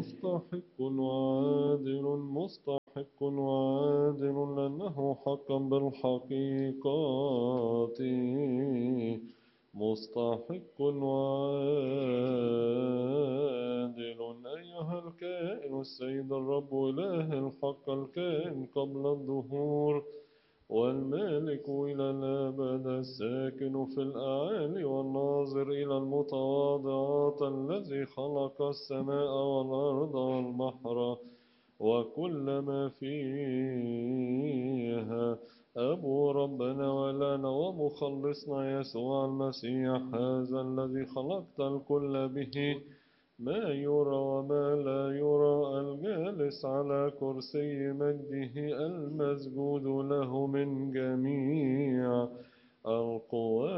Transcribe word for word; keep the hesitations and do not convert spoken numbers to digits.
مستحق وعادل مستحق وعادل لأنه حكم بالحقيقات مستحق وعادل أيها الكائن السيد الرب إله الحق الكائن قبل الظهور والمالك إلى الأبد الساكن في الأعالي والناظر إلى المتواضعات الذي خلق السماء والأرض والبحر وكل ما فيها أبو ربنا ولنا ومخلصنا يسوع المسيح هذا الذي خلقت الكل به ما يرى وما لا يرى الجالس على كرسي مجده المسجود له من جميع القوى